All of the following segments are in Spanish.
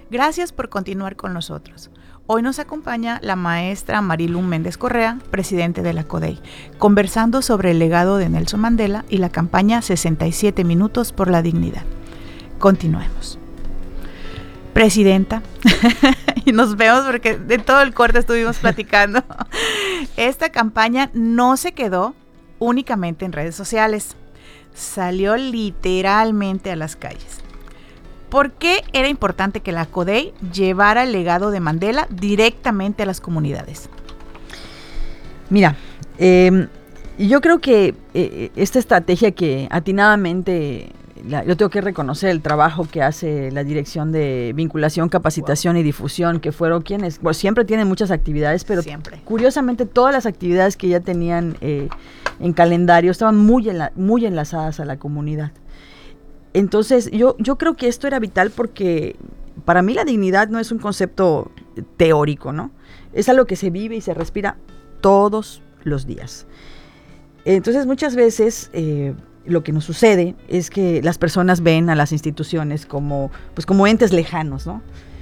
Gracias por continuar con nosotros. Hoy nos acompaña la maestra Marilu Méndez Correa, presidente de la CODEI, conversando sobre el legado de Nelson Mandela y la campaña 67 minutos por la dignidad. Continuemos. Presidenta, y nos vemos porque de todo el corte estuvimos platicando. Esta campaña no se quedó únicamente en redes sociales, salió literalmente a las calles. ¿Por qué era importante que la CODEI llevara el legado de Mandela directamente a las comunidades? Mira, yo creo que esta estrategia que atinadamente, yo tengo que reconocer el trabajo que hace la Dirección de Vinculación, Capacitación y Difusión, que fueron quienes, bueno, siempre tienen muchas actividades, pero siempre. Curiosamente todas las actividades que ya tenían en calendario estaban muy enlazadas a la comunidad. Entonces, yo creo que esto era vital porque para mí la dignidad no es un concepto teórico, ¿no? Es algo que se vive y se respira todos los días. Entonces, muchas veces lo que nos sucede es que las personas ven a las instituciones como entes lejanos, ¿no?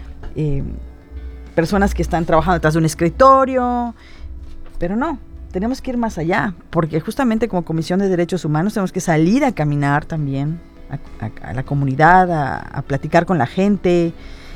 Personas que están trabajando detrás de un escritorio, pero no. Tenemos que ir más allá, porque justamente como Comisión de Derechos Humanos tenemos que salir a caminar también a la comunidad, a platicar con la gente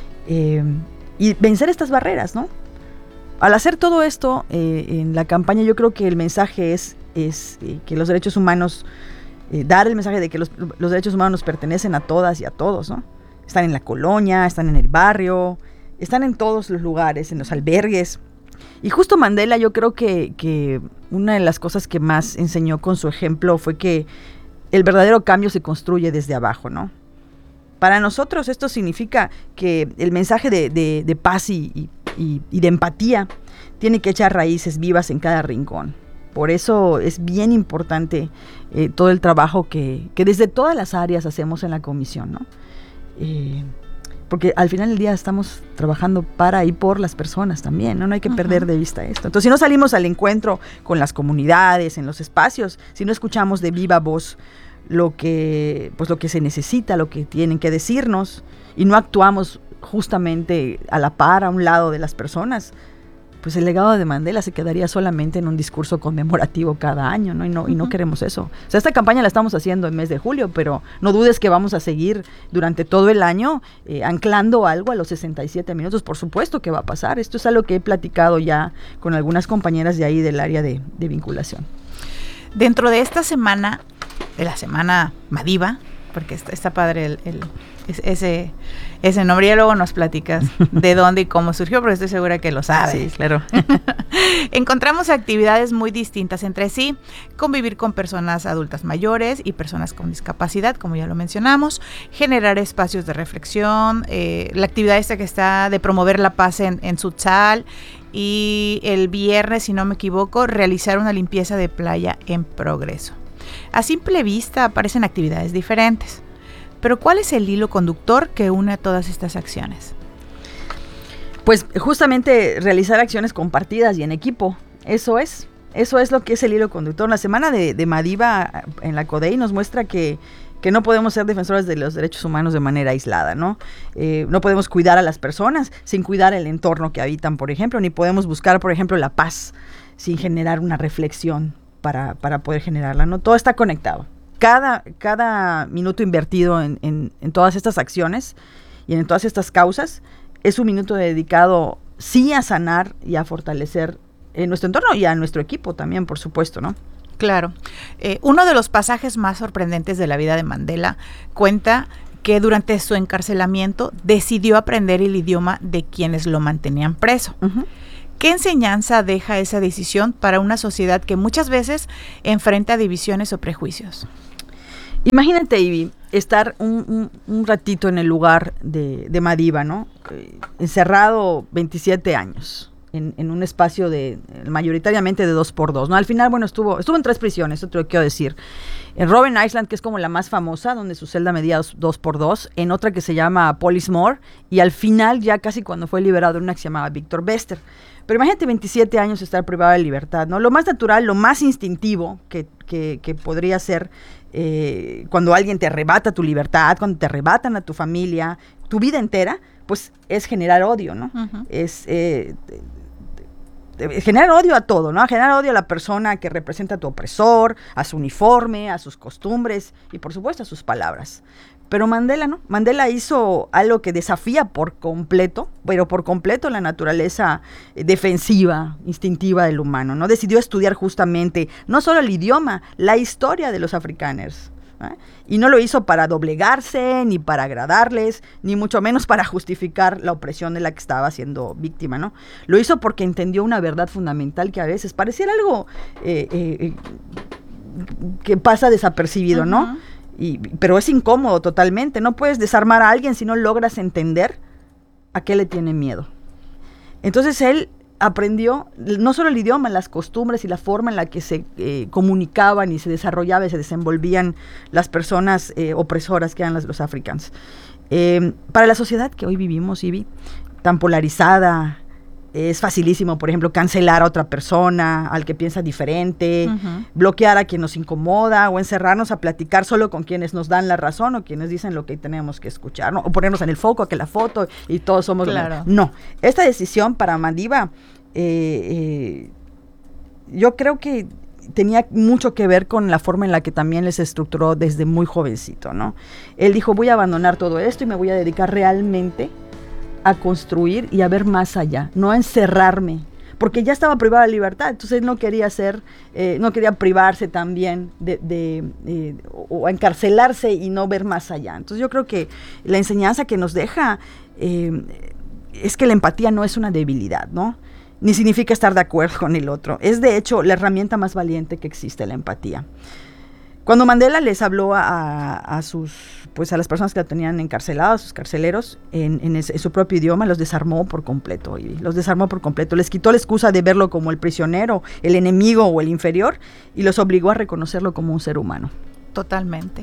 y vencer estas barreras, ¿no? Al hacer todo esto en la campaña, yo creo que el mensaje es que los derechos humanos, dar el mensaje de que los derechos humanos pertenecen a todas y a todos, ¿no? Están en la colonia, están en el barrio, están en todos los lugares, en los albergues. Y justo Mandela, yo creo que una de las cosas que más enseñó con su ejemplo fue que el verdadero cambio se construye desde abajo, ¿no? Para nosotros esto significa que el mensaje de paz y de empatía tiene que echar raíces vivas en cada rincón. Por eso es bien importante todo el trabajo que desde todas las áreas hacemos en la comisión, ¿no? Porque al final del día estamos trabajando para y por las personas también, ¿no? No hay que perder de vista esto. Entonces, si no salimos al encuentro con las comunidades, en los espacios, si no escuchamos de viva voz lo que se necesita, lo que tienen que decirnos, y no actuamos justamente a la par, a un lado de las personas, pues el legado de Mandela se quedaría solamente en un discurso conmemorativo cada año, ¿no? Y no queremos eso. O sea, esta campaña la estamos haciendo en mes de julio, pero no dudes que vamos a seguir durante todo el año anclando algo a los 67 minutos. Por supuesto que va a pasar. Esto es algo que he platicado ya con algunas compañeras de ahí del área de vinculación. Dentro de esta semana, de la semana Madiba, porque está padre ese nombre, y luego nos platicas de dónde y cómo surgió, pero estoy segura que lo sabes. Sí, claro. Encontramos actividades muy distintas entre sí: convivir con personas adultas mayores y personas con discapacidad, como ya lo mencionamos, generar espacios de reflexión, la actividad esta que está de promover la paz en Sutzal, y el viernes, si no me equivoco, realizar una limpieza de playa en Progreso. A simple vista aparecen actividades diferentes, pero ¿cuál es el hilo conductor que une a todas estas acciones? Pues justamente realizar acciones compartidas y en equipo, eso es lo que es el hilo conductor. La semana de Madiba en la CODEI nos muestra que no podemos ser defensores de los derechos humanos de manera aislada, ¿no? No podemos cuidar a las personas sin cuidar el entorno que habitan, por ejemplo, ni podemos buscar, por ejemplo, la paz sin generar una reflexión para poder generarla, ¿no? Todo está conectado. Cada minuto invertido en todas estas acciones y en todas estas causas es un minuto dedicado sí a sanar y a fortalecer nuestro entorno y a nuestro equipo también, por supuesto, ¿no? Claro. Uno de los pasajes más sorprendentes de la vida de Mandela cuenta que durante su encarcelamiento decidió aprender el idioma de quienes lo mantenían preso. Uh-huh. ¿Qué enseñanza deja esa decisión para una sociedad que muchas veces enfrenta divisiones o prejuicios? Imagínate, Ivy, estar un ratito en el lugar de Madiba, ¿no? Encerrado 27 años en un espacio mayoritariamente de 2x2, ¿no? Al final, bueno, estuvo en 3 prisiones, eso te lo quiero decir. En Robben Island, que es como la más famosa, donde su celda medía 2x2, en otra que se llama Polismore, y al final, ya casi cuando fue liberado, en una que se llamaba Victor Bester. Pero imagínate 27 años estar privado de libertad, ¿no? Lo más natural, lo más instintivo que podría ser cuando alguien te arrebata tu libertad, cuando te arrebatan a tu familia, tu vida entera, pues es generar odio, ¿no? Ujú. Es generar odio a todo, ¿no? Generar odio a la persona que representa a tu opresor, a su uniforme, a sus costumbres y por supuesto a sus palabras. Pero Mandela no, Mandela hizo algo que desafía por completo, pero por completo la naturaleza defensiva, instintiva del humano, ¿no? Decidió estudiar justamente no solo el idioma, la historia de los afrikaners, ¿eh? Y no lo hizo para doblegarse, ni para agradarles, ni mucho menos para justificar la opresión de la que estaba siendo víctima, ¿no? Lo hizo porque entendió una verdad fundamental que a veces pareciera algo que pasa desapercibido, ¿no? Pero es incómodo totalmente. No puedes desarmar a alguien si no logras entender a qué le tiene miedo. Entonces él aprendió no solo el idioma, las costumbres y la forma en la que se comunicaban y se desarrollaban y se desenvolvían las personas opresoras que eran los africanos. Para la sociedad que hoy vivimos, Ivy, tan polarizada, es facilísimo, por ejemplo, cancelar a otra persona, al que piensa diferente, bloquear a quien nos incomoda o encerrarnos a platicar solo con quienes nos dan la razón o quienes dicen lo que tenemos que escuchar, ¿no? O ponernos en el foco, que la foto y todos somos... Claro. No, esta decisión para Madiba, yo creo que tenía mucho que ver con la forma en la que también les estructuró desde muy jovencito, ¿no? Él dijo, voy a abandonar todo esto y me voy a dedicar realmente a construir y a ver más allá, no a encerrarme, porque ya estaba privada de libertad, entonces él no quería no quería privarse también o encarcelarse y no ver más allá. Entonces yo creo que la enseñanza que nos deja es que la empatía no es una debilidad, ¿no? Ni significa estar de acuerdo con el otro, es de hecho la herramienta más valiente que existe, la empatía. Cuando Mandela les habló a las personas que la tenían encarceladas, a sus carceleros, en su propio idioma, los desarmó por completo, les quitó la excusa de verlo como el prisionero, el enemigo o el inferior, y los obligó a reconocerlo como un ser humano. Totalmente.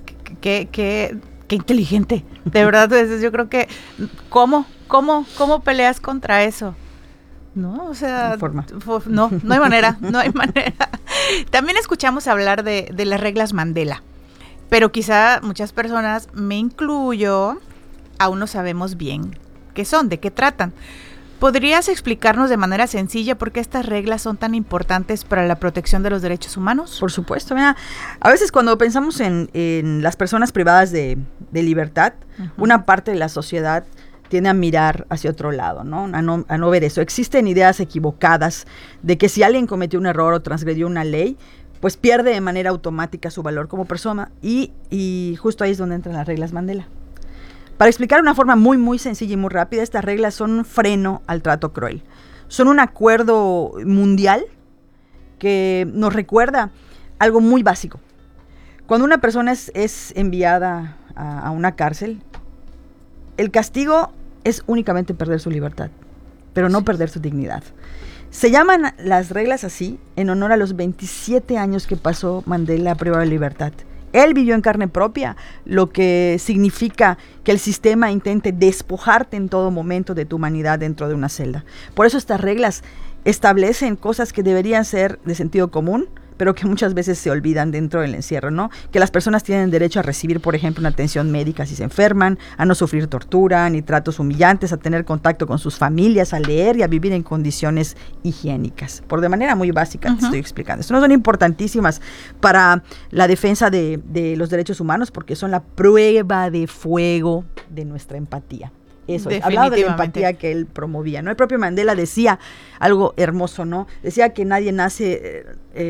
Qué inteligente, de verdad. Yo creo que, ¿cómo peleas contra eso? No, o sea, no hay manera, no hay manera. También escuchamos hablar de las reglas Mandela, pero quizá muchas personas, me incluyo, aún no sabemos bien qué son, de qué tratan. ¿Podrías explicarnos de manera sencilla por qué estas reglas son tan importantes para la protección de los derechos humanos? Por supuesto, mira, a veces cuando pensamos en las personas privadas de libertad, una parte de la sociedad tiende a mirar hacia otro lado, ¿no? A no ver eso. Existen ideas equivocadas de que si alguien cometió un error o transgredió una ley, pues pierde de manera automática su valor como persona y justo ahí es donde entran las reglas Mandela. Para explicar de una forma muy, muy sencilla y muy rápida, estas reglas son un freno al trato cruel. Son un acuerdo mundial que nos recuerda algo muy básico. Cuando una persona es enviada a una cárcel, el castigo es únicamente perder su libertad, pero no perder su dignidad. Se llaman las reglas así en honor a los 27 años que pasó Mandela privado de libertad. Él vivió en carne propia lo que significa que el sistema intente despojarte en todo momento de tu humanidad dentro de una celda. Por eso estas reglas establecen cosas que deberían ser de sentido común, pero que muchas veces se olvidan dentro del encierro, ¿no? Que las personas tienen derecho a recibir, por ejemplo, una atención médica si se enferman, a no sufrir tortura ni tratos humillantes, a tener contacto con sus familias, a leer y a vivir en condiciones higiénicas. Por de manera muy básica te estoy explicando. Esto no son importantísimas para la defensa de los derechos humanos porque son la prueba de fuego de nuestra empatía. Eso, hablaba de la empatía que él promovía, ¿no? El propio Mandela decía algo hermoso, ¿no? Decía que nadie nace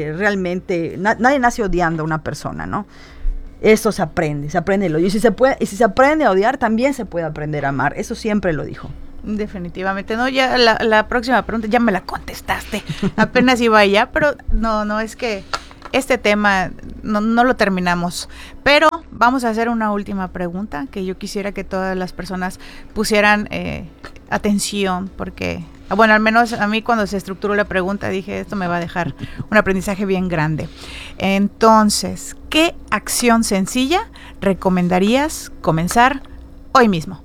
nadie nace odiando a una persona, ¿no? Eso se aprende el odio. Y si se aprende a odiar, también se puede aprender a amar. Eso siempre lo dijo. Definitivamente, no, ya la próxima pregunta ya me la contestaste. Apenas iba allá, pero no, es que este tema no lo terminamos, pero vamos a hacer una última pregunta que yo quisiera que todas las personas pusieran atención, porque, bueno, al menos a mí cuando se estructuró la pregunta dije, esto me va a dejar un aprendizaje bien grande. Entonces, ¿qué acción sencilla recomendarías comenzar hoy mismo?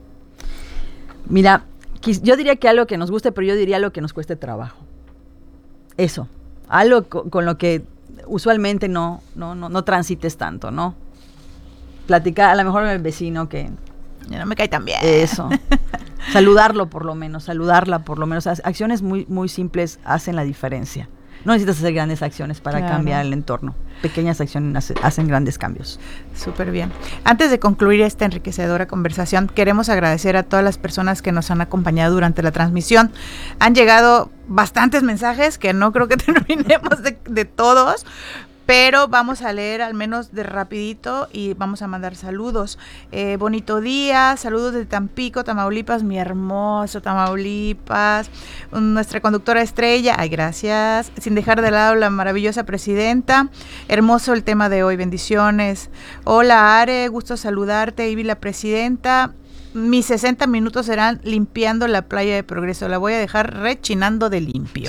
Mira, yo diría que algo que nos guste, pero yo diría algo que nos cueste trabajo. Eso, algo con lo que usualmente no transites tanto, ¿no? Platicar a lo mejor con el vecino que... Ya no me cae tan bien. Eso. Saludarla por lo menos. Acciones muy, muy simples hacen la diferencia. No necesitas hacer grandes acciones para cambiar el entorno. Pequeñas acciones hacen grandes cambios. Súper bien. Antes de concluir esta enriquecedora conversación, queremos agradecer a todas las personas que nos han acompañado durante la transmisión. Han llegado bastantes mensajes que no creo que terminemos de todos, pero vamos a leer al menos de rapidito y vamos a mandar saludos. Bonito día, saludos de Tampico, Tamaulipas, mi hermoso Tamaulipas. Nuestra conductora estrella, ay, gracias. Sin dejar de lado la maravillosa presidenta. Hermoso el tema de hoy, bendiciones. Hola Are, gusto saludarte, Ivy la presidenta. Mis 60 minutos serán limpiando la playa de Progreso. La voy a dejar rechinando de limpio.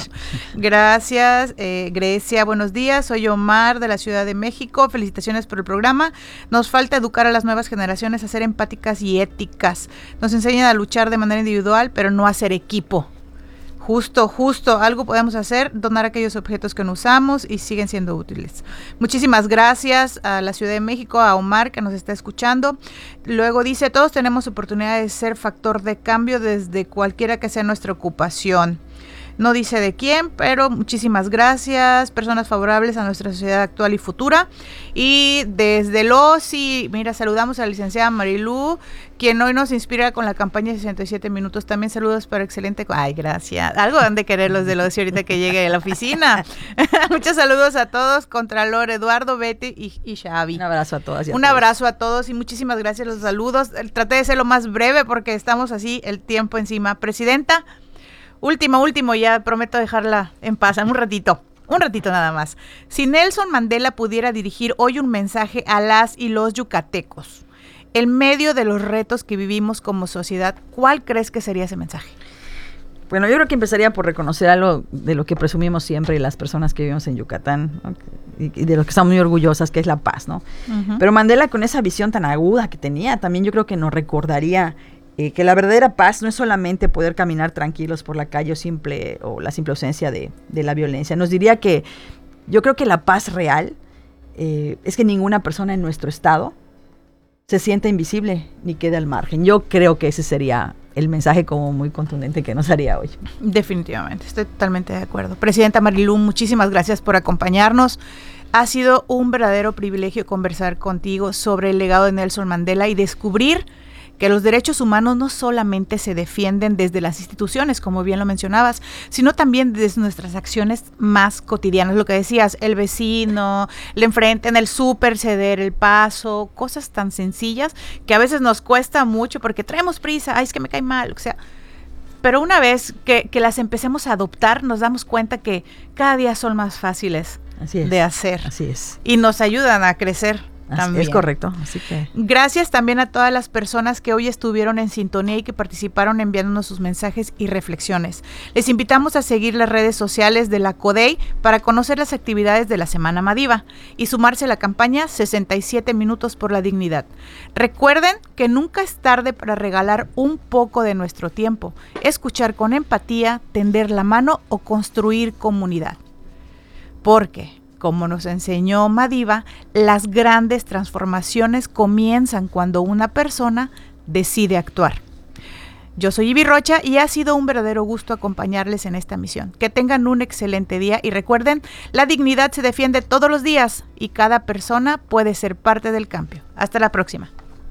Gracias, Grecia. Buenos días. Soy Omar de la Ciudad de México. Felicitaciones por el programa. Nos falta educar a las nuevas generaciones a ser empáticas y éticas. Nos enseñan a luchar de manera individual, pero no a ser equipo. Justo, algo podemos hacer, donar aquellos objetos que no usamos y siguen siendo útiles. Muchísimas gracias a la Ciudad de México, a Omar que nos está escuchando. Luego dice, todos tenemos oportunidad de ser factor de cambio desde cualquiera que sea nuestra ocupación. No dice de quién, pero muchísimas gracias, personas favorables a nuestra sociedad actual y futura. Y desde el OSI, mira, saludamos a la licenciada Marilú, quien hoy nos inspira con la campaña 67 minutos. También saludos para excelente... Ay, gracias. Algo han de querer los del OSI ahorita que llegue a la oficina. Muchos saludos a todos, Contralor Eduardo, Betty y Xavi. Un abrazo a todas y a todos. Un abrazo a todos y muchísimas gracias, los saludos. Traté de ser lo más breve porque estamos así, el tiempo encima. Presidenta, último, ya prometo dejarla en paz, un ratito nada más. Si Nelson Mandela pudiera dirigir hoy un mensaje a las y los yucatecos, en medio de los retos que vivimos como sociedad, ¿cuál crees que sería ese mensaje? Bueno, yo creo que empezaría por reconocer algo de lo que presumimos siempre las personas que vivimos en Yucatán, ¿no? y de lo que estamos muy orgullosas, que es la paz, ¿no? Uh-huh. Pero Mandela, con esa visión tan aguda que tenía, también yo creo que nos recordaría que la verdadera paz no es solamente poder caminar tranquilos por la calle o la simple ausencia de la violencia. Nos diría que yo creo que la paz real es que ninguna persona en nuestro estado se sienta invisible ni quede al margen. Yo creo que ese sería el mensaje como muy contundente que nos haría hoy. Definitivamente, estoy totalmente de acuerdo. Presidenta Marilú, muchísimas gracias por acompañarnos. Ha sido un verdadero privilegio conversar contigo sobre el legado de Nelson Mandela y descubrir que los derechos humanos no solamente se defienden desde las instituciones, como bien lo mencionabas, sino también desde nuestras acciones más cotidianas. Lo que decías, el vecino, el enfrente, en el súper, ceder el paso, cosas tan sencillas que a veces nos cuesta mucho porque traemos prisa, ay, es que me cae mal, o sea. Pero una vez que las empecemos a adoptar, nos damos cuenta que cada día son más fáciles de hacer. Así es. Y nos ayudan a crecer. También. Es correcto, así que... Gracias también a todas las personas que hoy estuvieron en sintonía y que participaron enviándonos sus mensajes y reflexiones. Les invitamos a seguir las redes sociales de la CODEI para conocer las actividades de la Semana Madiva y sumarse a la campaña 67 minutos por la dignidad. Recuerden que nunca es tarde para regalar un poco de nuestro tiempo, escuchar con empatía, tender la mano o construir comunidad. Porque, como nos enseñó Madiva, las grandes transformaciones comienzan cuando una persona decide actuar. Yo soy Ivy Rocha y ha sido un verdadero gusto acompañarles en esta misión. Que tengan un excelente día y recuerden, la dignidad se defiende todos los días y cada persona puede ser parte del cambio. Hasta la próxima.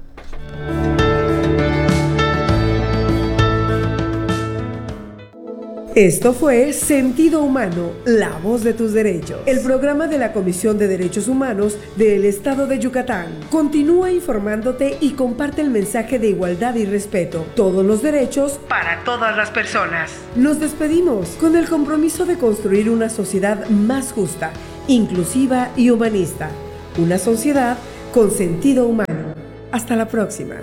Esto fue Sentido Humano, la voz de tus derechos, el programa de la Comisión de Derechos Humanos del Estado de Yucatán. Continúa informándote y comparte el mensaje de igualdad y respeto. Todos los derechos para todas las personas. Nos despedimos con el compromiso de construir una sociedad más justa, inclusiva y humanista. Una sociedad con sentido humano. Hasta la próxima.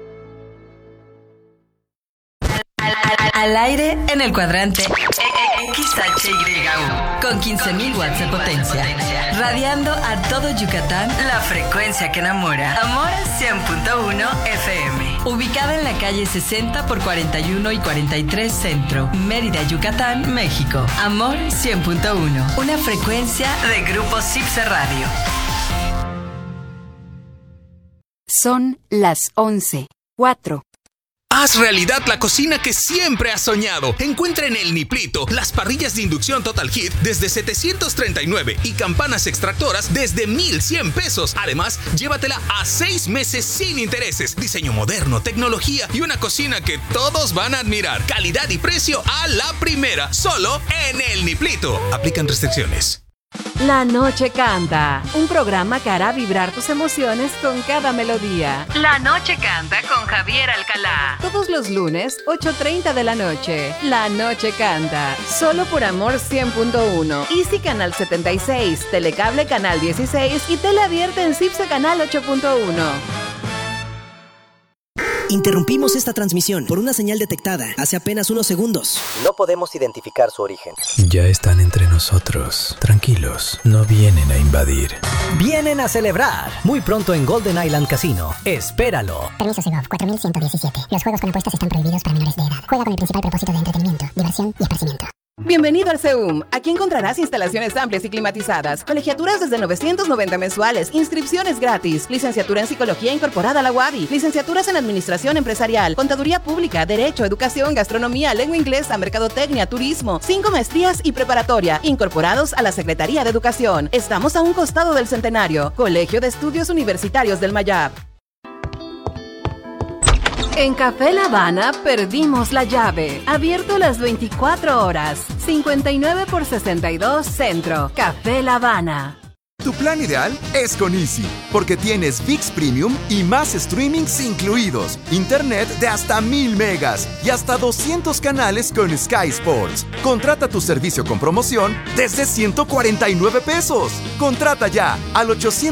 Al aire en el cuadrante XHYU, con 15.000 watts de potencia. Radiando a todo Yucatán, la frecuencia que enamora. Amor 100.1 FM. Ubicada en la calle 60 por 41 y 43 Centro, Mérida, Yucatán, México. Amor 100.1, una frecuencia de Grupo Cipse Radio. Son las 11:04. Haz realidad la cocina que siempre has soñado. Encuentra en El Niplito las parrillas de inducción Total Heat desde 739 y campanas extractoras desde 1,100 pesos. Además, llévatela a 6 meses sin intereses. Diseño moderno, tecnología y una cocina que todos van a admirar. Calidad y precio a la primera. Solo en El Niplito. Aplican restricciones. La Noche Canta, un programa que hará vibrar tus emociones con cada melodía. La Noche Canta con Javier Alcalá. Todos los lunes, 8:30 de la noche. La Noche Canta, solo por Amor 100.1. Easy Canal 76, Telecable Canal 16 y Tele Abierta en Cipse Canal 8.1. Interrumpimos esta transmisión por una señal detectada hace apenas unos segundos. No podemos identificar su origen. Ya están entre nosotros. Tranquilos, no vienen a invadir. Vienen a celebrar. Muy pronto en Golden Island Casino. Espéralo. Permiso Segov 4117. Los juegos con apuestas están prohibidos para menores de edad. Juega con el principal propósito de entretenimiento, diversión y esparcimiento. Bienvenido al CEUM. Aquí encontrarás instalaciones amplias y climatizadas, colegiaturas desde 990 mensuales, inscripciones gratis, licenciatura en Psicología incorporada a la UABI, licenciaturas en Administración Empresarial, Contaduría Pública, Derecho, Educación, Gastronomía, Lengua Inglesa, Mercadotecnia, Turismo, 5 maestrías y preparatoria, incorporados a la Secretaría de Educación. Estamos a un costado del Centenario, Colegio de Estudios Universitarios del Mayab. En Café La Habana perdimos la llave. Abierto las 24 horas. 59 por 62 Centro. Café La Habana. Tu plan ideal es con Easy, porque tienes ViX Premium y más streamings incluidos, internet de hasta 1,000 megas y hasta 200 canales con Sky Sports. Contrata tu servicio con promoción desde 149 pesos. Contrata ya al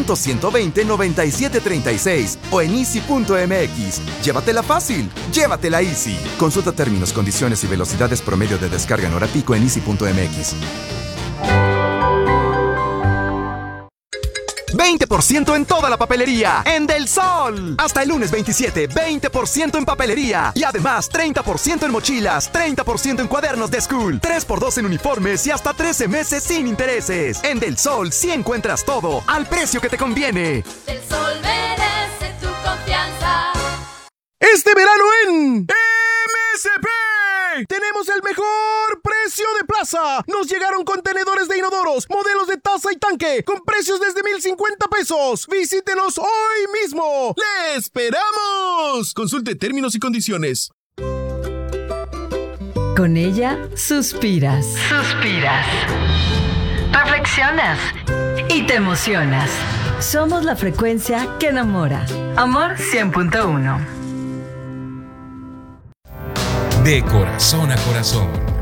800-120-9736 o en easy.mx. Llévatela fácil, llévatela Easy. Consulta términos, condiciones y velocidades promedio de descarga en hora pico en easy.mx. 20% en toda la papelería en Del Sol. Hasta el lunes 27, 20% en papelería. Y además 30% en mochilas, 30% en cuadernos de school, 3x2 en uniformes y hasta 13 meses sin intereses. En Del Sol sí encuentras todo al precio que te conviene. Del Sol merece tu confianza. Este verano en MSP tenemos el mejor precio de plaza. Nos llegaron contenedores de inodoros, modelos de taza y tanque, con precios desde 1,050 pesos. Visítenos hoy mismo. ¡Le esperamos! Consulte términos y condiciones. Con ella suspiras. Suspiras. Reflexionas. Y te emocionas. Somos la frecuencia que enamora. Amor 100.1. De corazón a corazón.